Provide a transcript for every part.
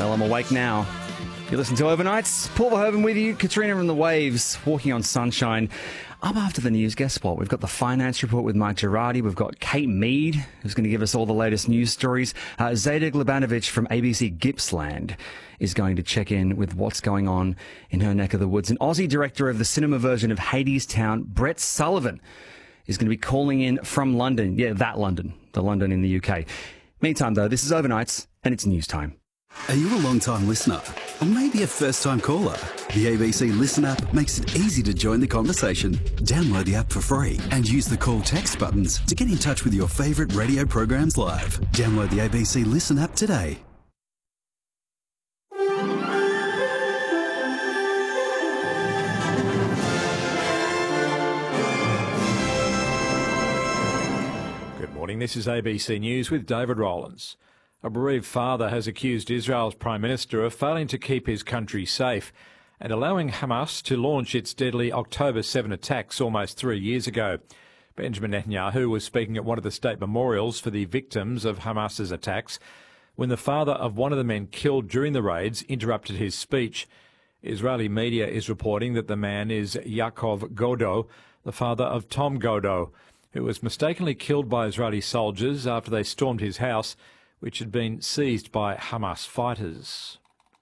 Well, I'm awake now. You listen to Overnights. Paul Verhoeven with you. Katrina and the Waves, walking on sunshine. Up after the news, guess what? We've got the finance report with Mike Girardi. We've got Kate Mead, who's going to give us all the latest news stories. Zayda Glebanovic from ABC Gippsland is going to check in with what's going on in her neck of the woods. And Aussie director of the cinema version of Hadestown, Brett Sullivan, is going to be calling in from London. Yeah, that London. The London in the UK. Meantime, though, this is Overnights, and it's news time. Are you a long-time listener? Or maybe a first-time caller? The ABC Listen app makes it easy to join the conversation. Download the app for free and use the call text buttons to get in touch with your favourite radio programs live. Download the ABC Listen app today. Good morning, this is ABC News with David Rowlands. A bereaved father has accused Israel's Prime Minister of failing to keep his country safe and allowing Hamas to launch its deadly October 7 attacks almost 3 years ago. Benjamin Netanyahu was speaking at one of the state memorials for the victims of Hamas's attacks when the father of one of the men killed during the raids interrupted his speech. Israeli media is reporting that the man is Yaakov Godo, the father of Tom Godo, who was mistakenly killed by Israeli soldiers after they stormed his house, which had been seized by Hamas fighters.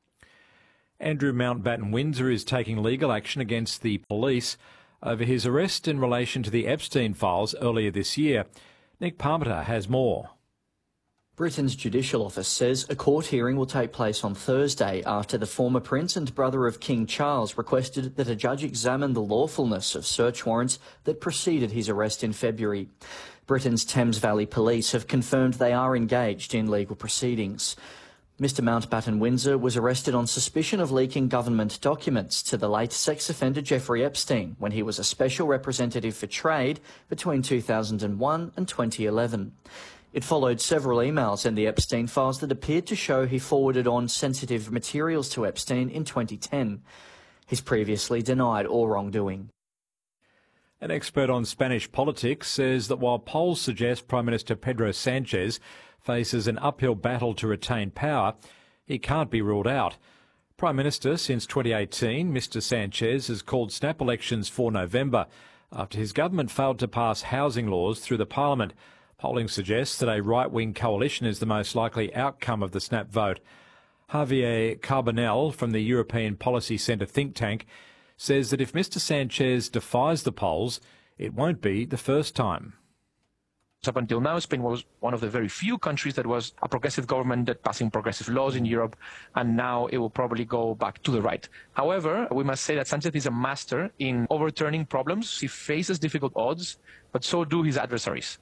Andrew Mountbatten-Windsor is taking legal action against the police over his arrest in relation to the Epstein files earlier this year. Nick Parmenter has more. Britain's Judicial Office says a court hearing will take place on Thursday after the former Prince and brother of King Charles requested that a judge examine the lawfulness of search warrants that preceded his arrest in February. Britain's Thames Valley Police have confirmed they are engaged in legal proceedings. Mr Mountbatten-Windsor was arrested on suspicion of leaking government documents to the late sex offender Jeffrey Epstein when he was a special representative for trade between 2001 and 2011. It followed several emails in the Epstein files that appeared to show he forwarded on sensitive materials to Epstein in 2010. He's previously denied all wrongdoing. An expert on Spanish politics says that while polls suggest Prime Minister Pedro Sanchez faces an uphill battle to retain power, he can't be ruled out. Prime Minister since 2018, Mr Sanchez has called snap elections for November after his government failed to pass housing laws through the parliament. Polling suggests that a right-wing coalition is the most likely outcome of the snap vote. Javier Carbonell from the European Policy Centre think tank says that if Mr Sanchez defies the polls, it won't be the first time. Up until now, Spain was one of the very few countries that was a progressive government that passing progressive laws in Europe, and now it will probably go back to the right. However, we must say that Sanchez is a master in overturning problems. He faces difficult odds, but so do his adversaries.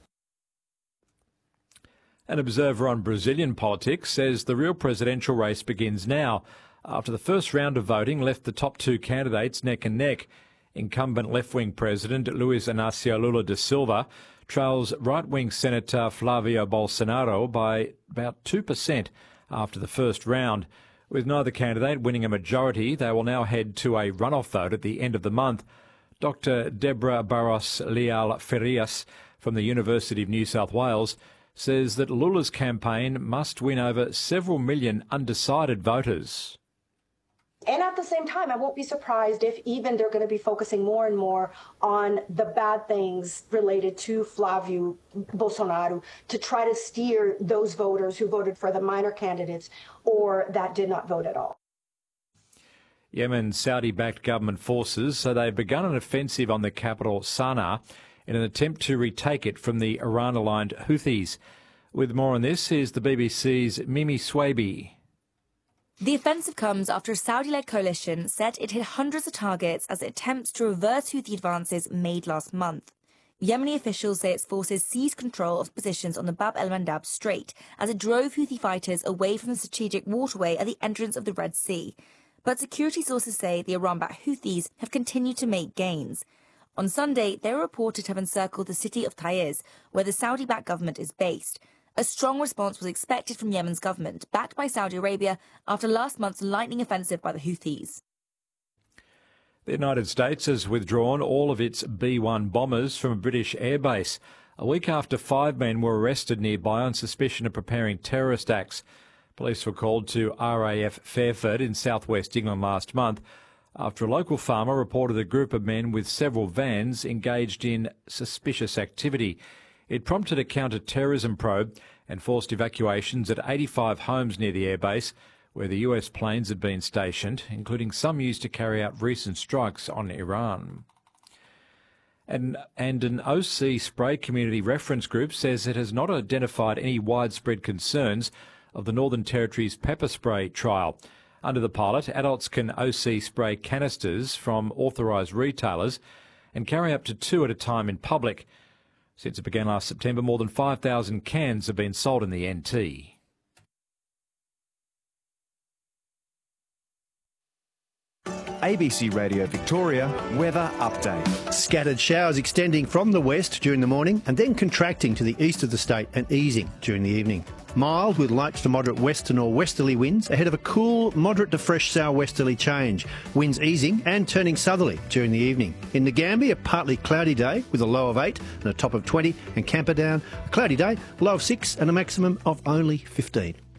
An observer on Brazilian politics says the real presidential race begins now, after the first round of voting left the top two candidates neck and neck. Incumbent left-wing President Luiz Inácio Lula da Silva trails right-wing Senator Flavio Bolsonaro by about 2% after the first round. With neither candidate winning a majority, they will now head to a runoff vote at the end of the month. Dr Deborah Barros Leal Farias from the University of New South Wales says that Lula's campaign must win over several million undecided voters. And at the same time, I won't be surprised if even they're going to be focusing more and more on the bad things related to Flavio Bolsonaro to try to steer those voters who voted for the minor candidates or that did not vote at all. Yemen's Saudi-backed government forces say they've begun an offensive on the capital Sana'a in an attempt to retake it from the Iran-aligned Houthis. With more on this, here's the BBC's Mimi Swaby. The offensive comes after a Saudi-led coalition said it hit hundreds of targets as it attempts to reverse Houthi advances made last month. Yemeni officials say its forces seized control of positions on the Bab el-Mandab Strait as it drove Houthi fighters away from the strategic waterway at the entrance of the Red Sea. But security sources say the Iran-backed Houthis have continued to make gains. On Sunday, they were reported to have encircled the city of Taiz, where the Saudi-backed government is based. A strong response was expected from Yemen's government, backed by Saudi Arabia, after last month's lightning offensive by the Houthis. The United States has withdrawn all of its B-1 bombers from a British airbase, a week after 5 men were arrested nearby on suspicion of preparing terrorist acts. Police were called to RAF Fairford in southwest England last month after a local farmer reported a group of men with several vans engaged in suspicious activity. It prompted a counter-terrorism probe and forced evacuations at 85 homes near the airbase where the US planes had been stationed, including some used to carry out recent strikes on Iran. And an OC spray community reference group says it has not identified any widespread concerns of the Northern Territory's pepper spray trial. Under the pilot, adults can OC spray canisters from authorised retailers and carry up to 2 at a time in public. Since it began last September, more than 5,000 cans have been sold in the NT. ABC Radio Victoria weather update. Scattered showers extending from the west during the morning and then contracting to the east of the state and easing during the evening. Mild with light to moderate west to northwesterly winds ahead of a cool, moderate to fresh southwesterly change. Winds easing and turning southerly during the evening. In Ngambia, a partly cloudy day with a low of 8 and a top of 20, and Camperdown, a cloudy day, low of 6 and a maximum of only 15.